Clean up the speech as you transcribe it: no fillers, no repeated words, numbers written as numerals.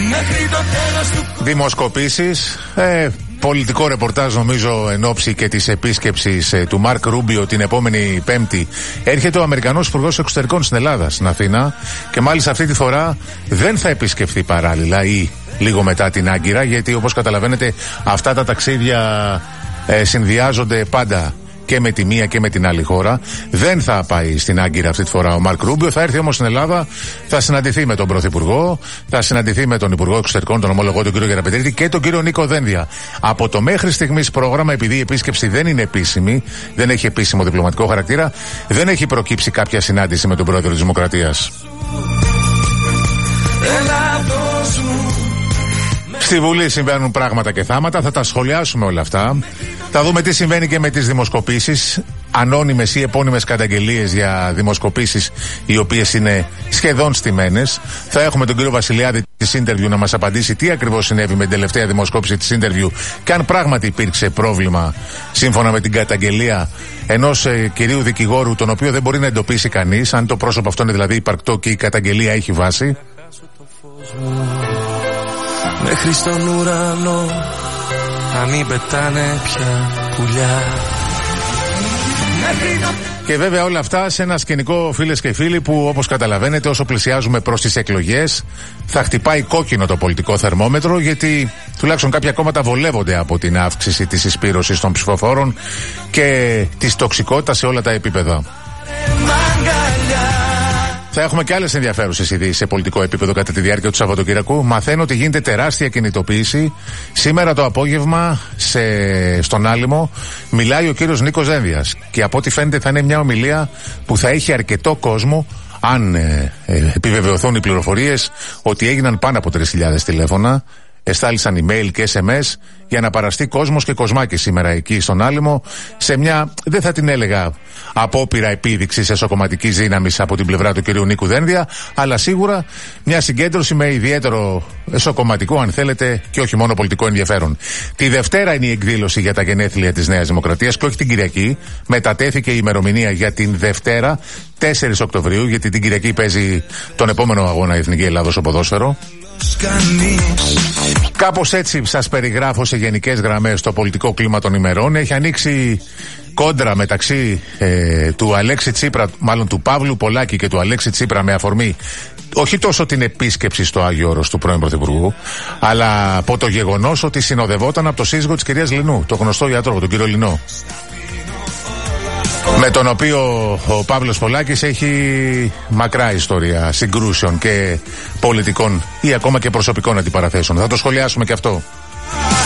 Δημοσκοπήσεις, πολιτικό ρεπορτάζ νομίζω εν ώψη και της επίσκεψης του Μαρκ Ρούμπιο την επόμενη Πέμπτη. Έρχεται ο Αμερικανός Υπουργός Εξωτερικών στην Ελλάδα, στην Αθήνα, και μάλιστα αυτή τη φορά δεν θα επισκεφθεί παράλληλα ή λίγο μετά την Άγκυρα, γιατί όπως καταλαβαίνετε αυτά τα ταξίδια συνδυάζονται πάντα και με τη μία και με την άλλη χώρα. Δεν θα πάει στην Άγκυρα αυτή τη φορά ο Μαρκ Ρούμπιο, θα έρθει όμως στην Ελλάδα, θα συναντηθεί με τον Πρωθυπουργό, θα συναντηθεί με τον Υπουργό Εξωτερικών, τον ομολογό τον κύριο Γεραπετρίτη και τον κύριο Νίκο Δένδια. Από το μέχρι στιγμής πρόγραμμα, επειδή η επίσκεψη δεν είναι επίσημη, δεν έχει επίσημο διπλωματικό χαρακτήρα, δεν έχει προκύψει κάποια συνάντηση με τον Πρόεδρο της Δημοκρατίας. Στη Βουλή συμβαίνουν πράγματα και θάματα, θα τα σχολιάσουμε όλα αυτά. Θα δούμε τι συμβαίνει και με τις δημοσκοπήσεις, ανώνυμες ή επώνυμες καταγγελίες για δημοσκοπήσεις οι οποίες είναι σχεδόν στημένες. Θα έχουμε τον κύριο Βασιλιάδη της Interview να μας απαντήσει τι ακριβώς συνέβη με την τελευταία δημοσκόπηση της Interview και αν πράγματι υπήρξε πρόβλημα σύμφωνα με την καταγγελία ενός κυρίου δικηγόρου, τον οποίο δεν μπορεί να εντοπίσει κανείς, αν το πρόσωπο αυτό είναι δηλαδή υπαρκτό και η καταγγελία έχει βάση. Μέχρι στον ουρανό να μην πετάνε πια πουλιά. Και βέβαια όλα αυτά σε ένα σκηνικό, φίλες και φίλοι, που όπως καταλαβαίνετε όσο πλησιάζουμε προς τις εκλογές θα χτυπάει κόκκινο το πολιτικό θερμόμετρο, γιατί τουλάχιστον κάποια κόμματα βολεύονται από την αύξηση της εισπύρωσης των ψηφοφόρων και της τοξικότητας σε όλα τα επίπεδα. Θα έχουμε και άλλες ενδιαφέρουσες ειδήσεις σε πολιτικό επίπεδο κατά τη διάρκεια του Σαββατοκύριακου. Μαθαίνω ότι γίνεται τεράστια κινητοποίηση. Σήμερα το απόγευμα στον Άλυμο μιλάει ο κύριος Νίκος Δένδιας. Και από ό,τι φαίνεται θα είναι μια ομιλία που θα έχει αρκετό κόσμο, αν επιβεβαιωθούν οι πληροφορίες ότι έγιναν πάνω από 3.000 τηλέφωνα. Εστάλησαν email και SMS για να παραστεί κόσμος και κοσμάκι σήμερα εκεί στον Άλυμο, σε μια, δεν θα την έλεγα απόπειρα επίδειξης εσωκομματικής δύναμης από την πλευρά του κυρίου Νίκου Δένδια, αλλά σίγουρα μια συγκέντρωση με ιδιαίτερο εσωκομματικό, αν θέλετε, και όχι μόνο πολιτικό ενδιαφέρον. Τη Δευτέρα είναι η εκδήλωση για τα γενέθλια της Νέας Δημοκρατίας και όχι την Κυριακή. Μετατέθηκε η ημερομηνία για την Δευτέρα, 4 Οκτωβρίου, γιατί την Κυριακή παίζει τον επόμενο αγώνα η Εθνική Ελλάδος στο ποδόσφαιρο. Κάπως έτσι σας περιγράφω σε γενικές γραμμές το πολιτικό κλίμα των ημερών. Έχει ανοίξει κόντρα μεταξύ του Αλέξη Τσίπρα, μάλλον του Παύλου Πολάκη και του Αλέξη Τσίπρα, με αφορμή όχι τόσο την επίσκεψη στο Άγιο Όρος του πρώην Πρωθυπουργού, αλλά από το γεγονός ότι συνοδευόταν από το σύζυγο της κυρίας Λινού, το γνωστό γιατρό, τον κύριο Λινό, με τον οποίο ο Παύλος Πολάκης έχει μακρά ιστορία συγκρούσεων και πολιτικών ή ακόμα και προσωπικών αντιπαραθέσεων. Θα το σχολιάσουμε και αυτό.